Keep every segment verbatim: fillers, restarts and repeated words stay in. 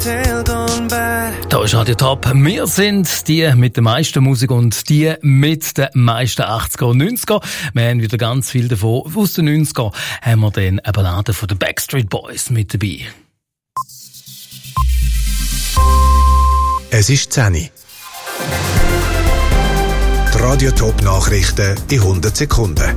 Da ist Radio Top. Wir sind die mit der meisten Musik und die mit den meisten achtziger und neunziger. Wir haben wieder ganz viel davon. Aus den neunziger haben wir dann eine Ballade von den Backstreet Boys mit dabei. Es ist zehn Uhr. Die Radio Top Nachrichten in hundert Sekunden.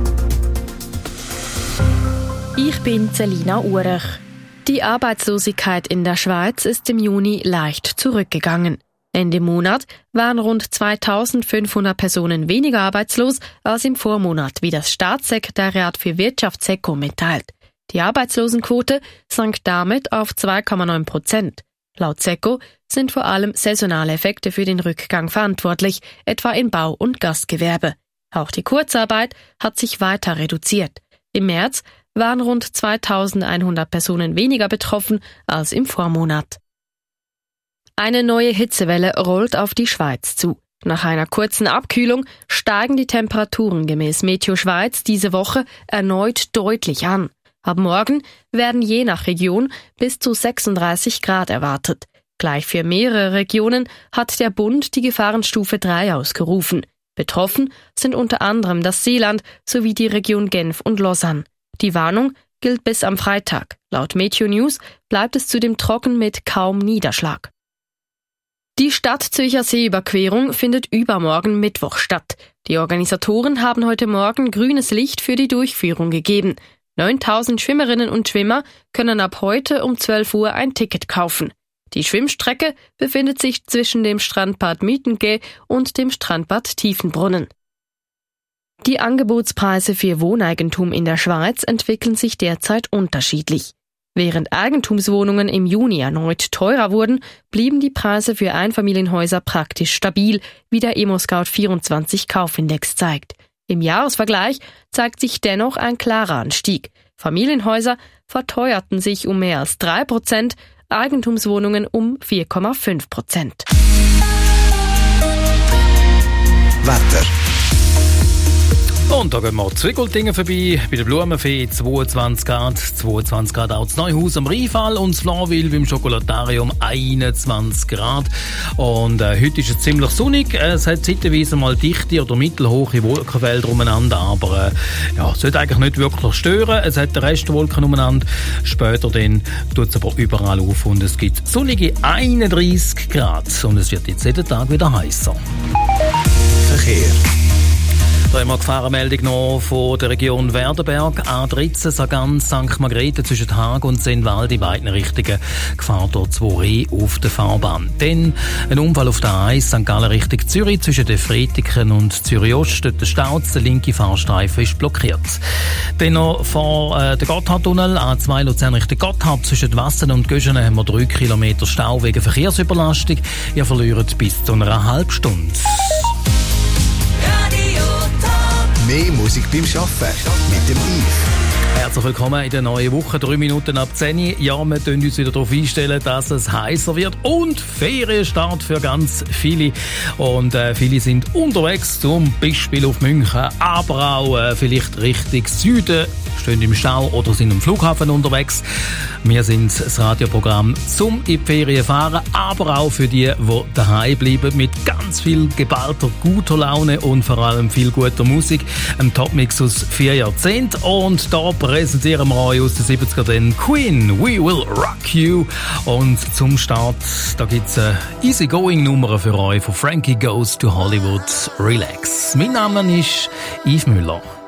Ich bin Selina Urech. Die Arbeitslosigkeit in der Schweiz ist im Juni leicht zurückgegangen. Ende Monat waren rund zweitausendfünfhundert Personen weniger arbeitslos als im Vormonat, wie das Staatssekretariat für Wirtschaft SECO mitteilt. Die Arbeitslosenquote sank damit auf zwei Komma neun Prozent. Laut SECO sind vor allem saisonale Effekte für den Rückgang verantwortlich, etwa im Bau- und Gastgewerbe. Auch die Kurzarbeit hat sich weiter reduziert. Im März waren rund zweitausendeinhundert Personen weniger betroffen als im Vormonat. Eine neue Hitzewelle rollt auf die Schweiz zu. Nach einer kurzen Abkühlung steigen die Temperaturen gemäß Meteo Schweiz diese Woche erneut deutlich an. Ab morgen werden je nach Region bis zu sechsunddreißig Grad erwartet. Gleich für mehrere Regionen hat der Bund die Gefahrenstufe drei ausgerufen. Betroffen sind unter anderem das Seeland sowie die Region Genf und Lausanne. Die Warnung gilt bis am Freitag. Laut Meteo News bleibt es zudem trocken mit kaum Niederschlag. Die Stadt-Zürcher Seeüberquerung findet übermorgen Mittwoch statt. Die Organisatoren haben heute Morgen grünes Licht für die Durchführung gegeben. neuntausend Schwimmerinnen und Schwimmer können ab heute um zwölf Uhr ein Ticket kaufen. Die Schwimmstrecke befindet sich zwischen dem Strandbad Mythenghe und dem Strandbad Tiefenbrunnen. Die Angebotspreise für Wohneigentum in der Schweiz entwickeln sich derzeit unterschiedlich. Während Eigentumswohnungen im Juni erneut teurer wurden, blieben die Preise für Einfamilienhäuser praktisch stabil, wie der ImmoScout vierundzwanzig Kaufindex zeigt. Im Jahresvergleich zeigt sich dennoch ein klarer Anstieg. Familienhäuser verteuerten sich um mehr als drei Prozent, Eigentumswohnungen um vier Komma fünf Prozent. Wetter. Und da gehen wir zu Zwickeltingen vorbei, bei der Blumenfee zweiundzwanzig Grad, zweiundzwanzig Grad auch zu Neuhaus am Rheinfall und Florwil beim Schokolatarium einundzwanzig Grad. Und äh, heute ist es ziemlich sonnig, es hat zeitweise mal dichte oder mittelhohe Wolkenfelder umeinander, aber äh, ja, es sollte eigentlich nicht wirklich stören, es hat den Rest der Wolken umeinander, später dann tut es aber überall auf und es gibt sonnige einunddreißig Grad und es wird jetzt jeden Tag wieder heißer. Verkehr. Da haben wir eine Gefahrenmeldung noch von der Region Werdenberg, A dreizehn, Sargans, Sankt Margrethe zwischen Haag und Sennwald in beiden Richtungen. Gefahr dort zwei Re auf der Fahrbahn. Dann ein Unfall auf der A eins, Sankt Gallen Richtung Zürich zwischen den Freitiken und Zürich-Ost. Dort der Stauz, der linke Fahrstreifen ist blockiert. Dann noch vor äh, der Gotthardtunnel, A zwei Luzern Richtung Gotthard zwischen Wassen und Göschenen haben wir drei Kilometer Stau wegen Verkehrsüberlastung. Ihr verliert bis zu einer halben Stunde. Mehr Musik beim Arbeiten mit dem Yves. Herzlich willkommen in der neuen Woche, drei Minuten ab zehn Uhr. Ja, wir können uns wieder darauf einstellen, dass es heißer wird und Ferienstart für ganz viele. Und äh, viele sind unterwegs, zum Beispiel auf München, aber auch äh, vielleicht Richtung Süden, stehen im Stau oder sind am Flughafen unterwegs. Wir sind das Radioprogramm zum in die Ferien fahren, aber auch für die, die daheim bleiben, mit ganz viel geballter, guter Laune und vor allem viel guter Musik. Ein Topmix aus vier Jahrzehnten. Und da präsentieren wir euch aus den siebziger den Queen, We Will Rock You. Und zum Start, da gibt's eine Easygoing-Nummer für euch von Frankie Goes to Hollywood. Relax. Mein Name ist Yves Müller.